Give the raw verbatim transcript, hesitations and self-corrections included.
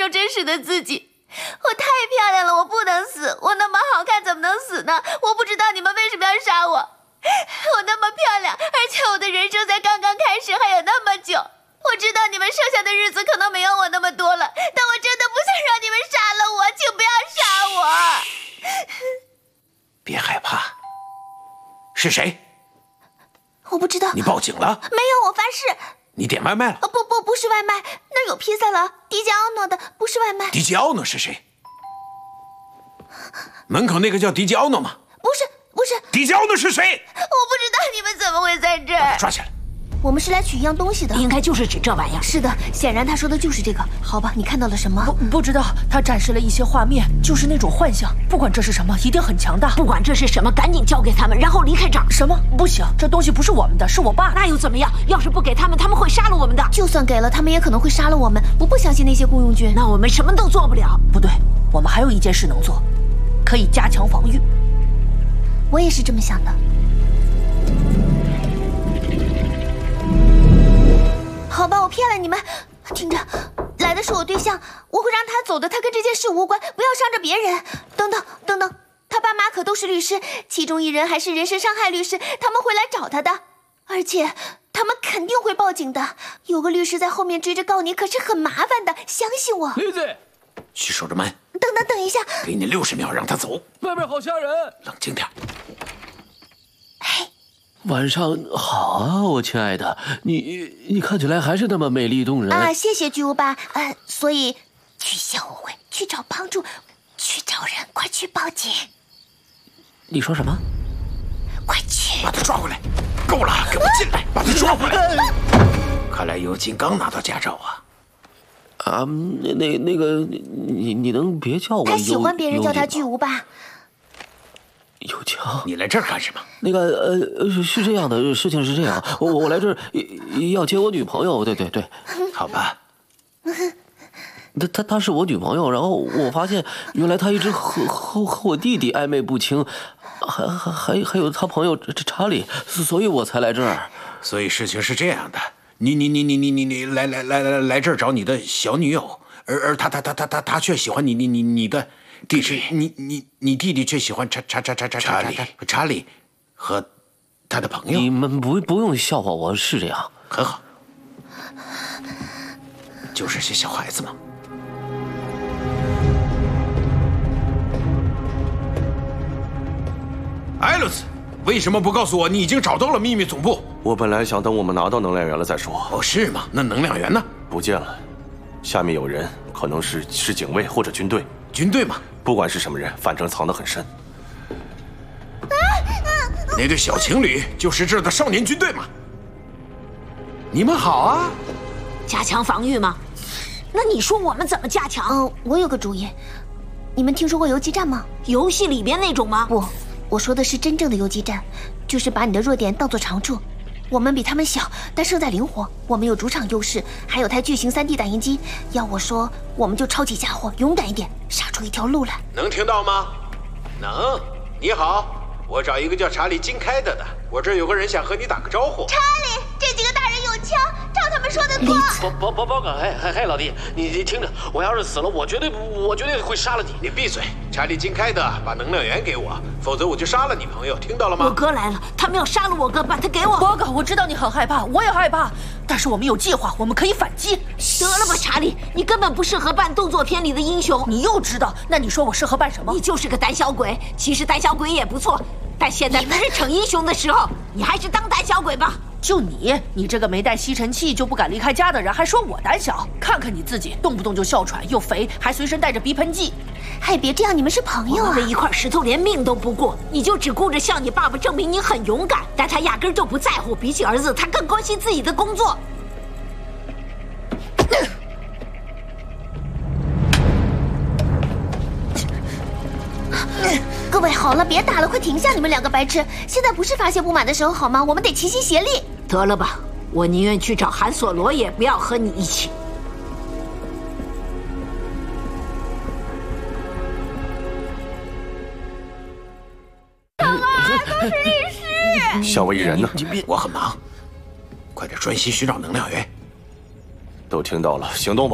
受真实的自己。我太漂亮了，我不能死。我那么好看，怎么能死呢？我不知道你们为什么要杀我。我那么漂亮，而且我的人生才刚刚开始，还有那么久。我知道你们剩下的日子可能没有我那么多了，但我真的不想让你们杀了我，请不要杀我。 别害怕。是谁？ 我不知道。 你报警了？ 没有，我发誓。 你点外卖了？ 哦，不不，不是外卖，那儿有披萨了，迪迦奥诺的，不是外卖。 迪迦奥诺是谁？门口那个叫迪迦奥诺吗？ 不是，不是。 迪迦奥诺是谁？ 我不知道你们怎么会在这儿。 把他抓起来。 我们是来取一样东西的， 应该就是指这玩意儿。 是的，显然他说的就是这个。好吧，你看到了什么？ 不不知道，他展示了一些画面，就是那种幻象。不管这是什么，一定很强大。 不管这是什么，赶紧交给他们，然后离开这儿。 什么？不行，这东西不是我们的，是我爸。 那又怎么样？要是不给他们，他们会杀了我们的。 就算给了，他们也可能会杀了我们。我不相信那些雇佣军。 那我们什么都做不了。 不对，我们还有一件事能做，可以加强防御。 我也是这么想的。好吧，我骗了你们。听着，来的是我对象，我会让他走的，他跟这件事无关，不要伤着别人。等等等等，他爸妈可都是律师，其中一人还是人身伤害律师，他们会来找他的，而且他们肯定会报警的。有个律师在后面追着告你，可是很麻烦的，相信我。 栗子， 去守着门。 等等等一下， 给你六十秒让他走。 外面好吓人。 冷静点。 嘿。 晚上好啊，我亲爱的，你你看起来还是那么美丽动人啊！谢谢巨无霸。呃，所以去消误会，去找帮助，去找人，快去报警。 你说什么？ 快去！ 把他抓回来！够了，给我进来！把他抓回来！看来尤金刚拿到驾照啊。 啊，那那那个，你你能别叫我？ 他喜欢别人叫他巨无霸。 有枪！ 你来这儿干什么？ 那个呃，是是这样的，事情是这样，我我来这儿要接我女朋友，对对对， 好吧。 她她她是我女朋友，然后我发现原来她一直和和和我弟弟暧昧不清，还还还还有他朋友这查理，所以我才来这儿。 所以事情是这样的，你你你你你你你来来来来来这儿找你的小女友，而而他他他他他他却喜欢你你你你的。弟弟，你你你弟弟却喜欢查查查查查查理查理和他的朋友。 你们不不用笑话我，是这样， 很好，就是些小孩子嘛。艾鲁斯，为什么不告诉我你已经找到了秘密总部？ 我本来想等我们拿到能量源了再说。 哦，是吗？那能量源呢？ 不见了，下面有人，可能是是警卫或者军队。 军队嘛。 不管是什么人，反正藏得很深。 那对小情侣就是这儿的少年军队嘛。你们好啊。 加强防御吗？那你说我们怎么加强？ 哦，我有个主意。你们听说过游击战吗？ 游戏里面那种吗？ 不，我说的是真正的游击战，就是把你的弱点当作长处。我们比他们小，但胜在灵活。我们有主场优势，还有台巨型 三 D 打印机。要我说，我们就抄起家伙，勇敢一点，杀出一条路来。 能听到吗？能。你好，我找一个叫查理金开的的，我这儿有个人想和你打个招呼。 查理，这几个大人有枪，照他们说的做。 报报报报告！哎哎哎，老弟，你你听着，我要是死了，我绝对我绝对会杀了你。 你闭嘴！查理金开的，把能量源给我，否则我就杀了你朋友，听到了吗？ 我哥来了，他们要杀了我哥，把他给我。 报告，我知道你很害怕，我也害怕，但是我们有计划，我们可以反击。 得了吧，查理，你根本不适合扮动作片里的英雄。 你又知道？那你说我适合扮什么？ 你就是个胆小鬼。其实胆小鬼也不错，但现在不是逞英雄的时候，你还是当胆小鬼吧。 就你，你这个没带吸尘器就不敢离开家的人，还说我胆小？看看你自己，动不动就哮喘，又肥，还随身带着鼻喷剂。 嗨，别这样，你们是朋友啊！ 我们为一块石头连命都不顾，你就只顾着向你爸爸证明你很勇敢，但他压根就不在乎。比起儿子，他更关心自己的工作。 各位好了，别打了，快停下！你们两个白痴，现在不是发泄不满的时候好吗？我们得齐心协力。 得了吧，我宁愿去找韩索罗，也不要和你一起。 干嘛？都是律师。 夏威夷人呢？ 我很忙，快点专心寻找能量源。 都听到了，行动吧。